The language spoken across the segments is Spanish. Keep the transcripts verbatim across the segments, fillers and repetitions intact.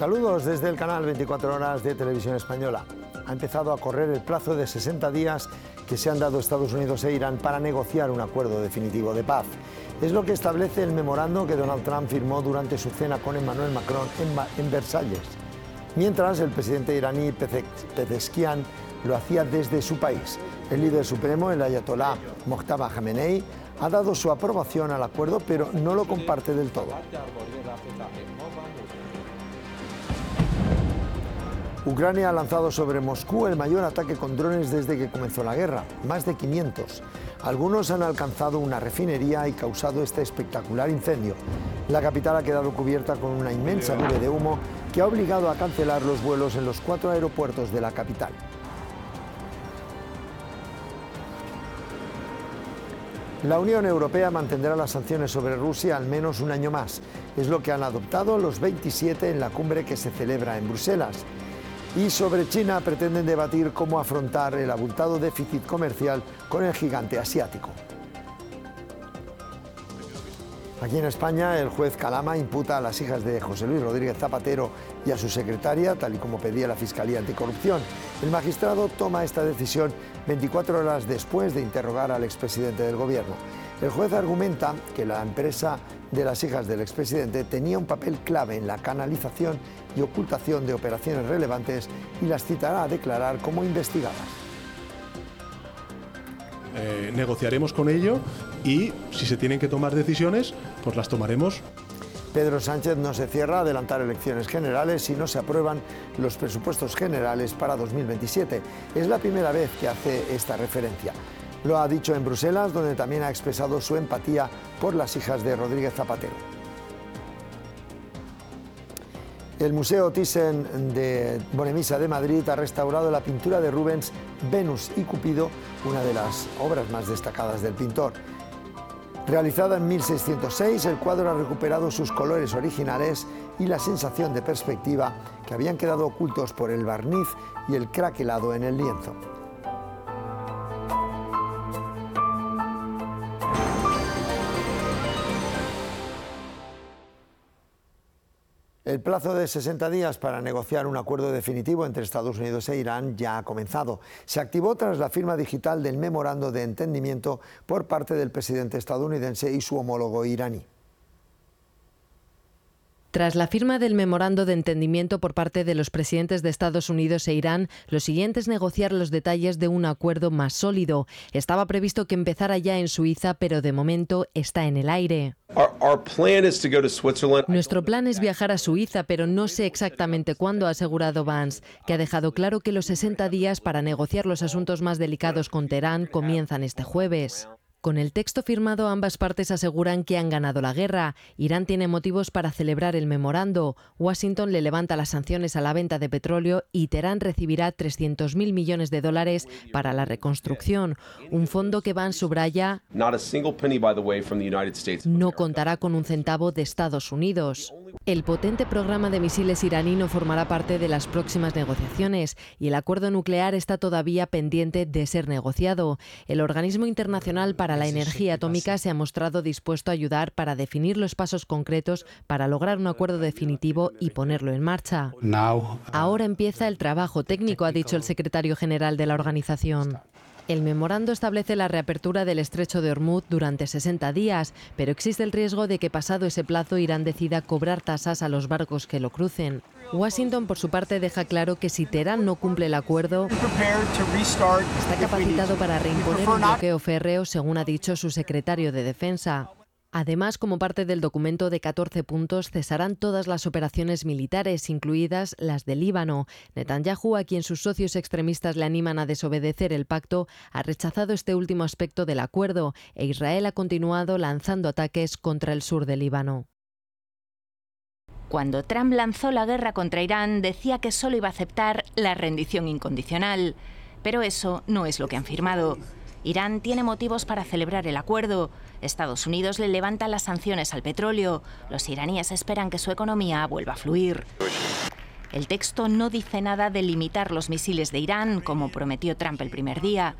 Saludos desde el canal veinticuatro horas de Televisión Española. Ha empezado a correr el plazo de sesenta días que se han dado Estados Unidos e Irán para negociar un acuerdo definitivo de paz. Es lo que establece el memorando que Donald Trump firmó durante su cena con Emmanuel Macron en, en Versalles. Mientras, el presidente iraní Pezeshkian lo hacía desde su país. El líder supremo, el ayatolá Mojtaba Khamenei, ha dado su aprobación al acuerdo, pero no lo comparte del todo. Ucrania ha lanzado sobre Moscú el mayor ataque con drones desde que comenzó la guerra, más de quinientos. Algunos han alcanzado una refinería y causado este espectacular incendio. La capital ha quedado cubierta con una inmensa nube de humo que ha obligado a cancelar los vuelos en los cuatro aeropuertos de la capital. La Unión Europea mantendrá las sanciones sobre Rusia al menos un año más. Es lo que han adoptado los veintisiete en la cumbre que se celebra en Bruselas. Y sobre China pretenden debatir cómo afrontar el abultado déficit comercial con el gigante asiático. Aquí en España, el juez Calama imputa a las hijas de José Luis Rodríguez Zapatero y a su secretaria, tal y como pedía la Fiscalía Anticorrupción. El magistrado toma esta decisión veinticuatro horas después de interrogar al expresidente del Gobierno. El juez argumenta que la empresa de las hijas del expresidente tenía un papel clave en la canalización y ocultación de operaciones relevantes y las citará a declarar como investigadas. Eh, negociaremos con ello y si se tienen que tomar decisiones, pues las tomaremos. Pedro Sánchez no se cierra a adelantar elecciones generales si no se aprueban los presupuestos generales para dos mil veintisiete. Es la primera vez que hace esta referencia. Lo ha dicho en Bruselas, donde también ha expresado su empatía por las hijas de Rodríguez Zapatero. El Museo Thyssen de Bonavista de Madrid ha restaurado la pintura de Rubens Venus y Cupido, una de las obras más destacadas del pintor. Realizada en mil seiscientos seis, el cuadro ha recuperado sus colores originales y la sensación de perspectiva que habían quedado ocultos por el barniz y el craquelado en el lienzo. El plazo de sesenta días para negociar un acuerdo definitivo entre Estados Unidos e Irán ya ha comenzado. Se activó tras la firma digital del memorando de entendimiento por parte del presidente estadounidense y su homólogo iraní. Tras la firma del memorando de entendimiento por parte de los presidentes de Estados Unidos e Irán, lo siguiente es negociar los detalles de un acuerdo más sólido. Estaba previsto que empezara ya en Suiza, pero de momento está en el aire. Nuestro plan es viajar a Suiza, pero no sé exactamente cuándo, ha asegurado Vance, que ha dejado claro que los sesenta días para negociar los asuntos más delicados con Teherán comienzan este jueves. Con el texto firmado, ambas partes aseguran que han ganado la guerra. Irán tiene motivos para celebrar el memorando. Washington le levanta las sanciones a la venta de petróleo y Teherán recibirá trescientos mil millones de dólares para la reconstrucción. Un fondo que Vance subraya no contará con un centavo de Estados Unidos. El potente programa de misiles iraní no formará parte de las próximas negociaciones y el acuerdo nuclear está todavía pendiente de ser negociado. El organismo internacional para la energía atómica se ha mostrado dispuesto a ayudar para definir los pasos concretos para lograr un acuerdo definitivo y ponerlo en marcha. Ahora empieza el trabajo técnico, ha dicho el secretario general de la organización. El memorando establece la reapertura del estrecho de Hormuz durante sesenta días, pero existe el riesgo de que pasado ese plazo Irán decida cobrar tasas a los barcos que lo crucen. Washington, por su parte, deja claro que si Teherán no cumple el acuerdo, está capacitado para reimponer un bloqueo férreo, según ha dicho su secretario de Defensa. Además, como parte del documento de catorce puntos, cesarán todas las operaciones militares, incluidas las de Líbano. Netanyahu, a quien sus socios extremistas le animan a desobedecer el pacto, ha rechazado este último aspecto del acuerdo e Israel ha continuado lanzando ataques contra el sur del Líbano. Cuando Trump lanzó la guerra contra Irán, decía que solo iba a aceptar la rendición incondicional. Pero eso no es lo que han firmado. Irán tiene motivos para celebrar el acuerdo. Estados Unidos le levanta las sanciones al petróleo. Los iraníes esperan que su economía vuelva a fluir. El texto no dice nada de limitar los misiles de Irán, como prometió Trump el primer día.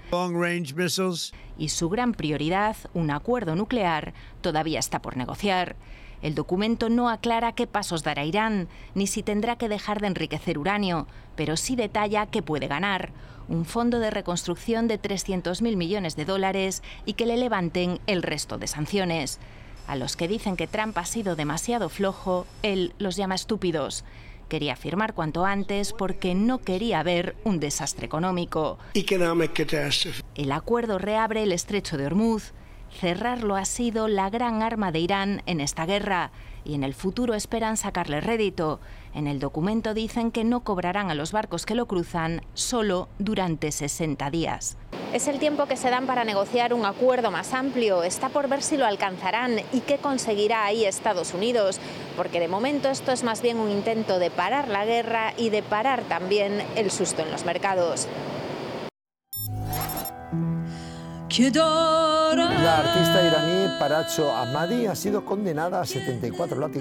Y su gran prioridad, un acuerdo nuclear, todavía está por negociar. El documento no aclara qué pasos dará Irán, ni si tendrá que dejar de enriquecer uranio, pero sí detalla qué puede ganar: un fondo de reconstrucción de trescientos mil millones de dólares y que le levanten el resto de sanciones. A los que dicen que Trump ha sido demasiado flojo, él los llama estúpidos. Quería firmar cuanto antes porque no quería ver un desastre económico. El acuerdo reabre el estrecho de Hormuz. Cerrarlo ha sido la gran arma de Irán en esta guerra y en el futuro esperan sacarle rédito. En el documento dicen que no cobrarán a los barcos que lo cruzan solo durante sesenta días. Es el tiempo que se dan para negociar un acuerdo más amplio. Está por ver si lo alcanzarán y qué conseguirá ahí Estados Unidos, porque de momento esto es más bien un intento de parar la guerra y de parar también el susto en los mercados. La artista iraní Paracho Ahmadi ha sido condenada a setenta y cuatro látigos